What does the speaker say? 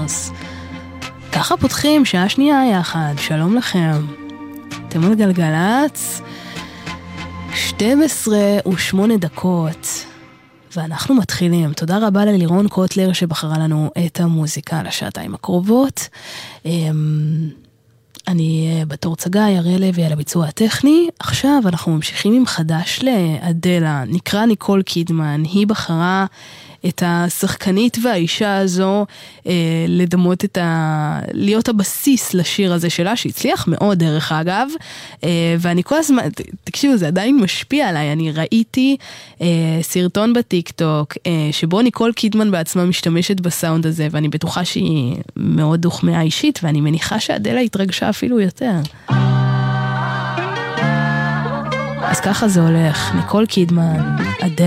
Stars. ככה פותחים שעה שנייה יחד, שלום לכם. אתם על גלגלץ, 12:08, ואנחנו מתחילים. תודה רבה ללירון קוטלר שבחרה לנו את המוזיקה לשעתיים הקרובות. אני בתור צגה, יראה לוי על הביצוע הטכני. עכשיו אנחנו ממשיכים עם חדש לאדלה, נקרא ניקול קידמן. היא בחרה את השחקנית והאישה הזו לדמות להיות הבסיס לשיר הזה שלה, שהצליח מאוד דרך אגב, ואני כל הזמן, תקשיבו, זה עדיין משפיע עליי. אני ראיתי סרטון בטיקטוק שבו ניקול קידמן בעצמה משתמשת בסאונד הזה, ואני בטוחה שהיא מאוד דוחמאה אישית, ואני מניחה שאדלה התרגשה אפילו יותר. אז ככה זה הולך, ניקול קידמן, אדלה.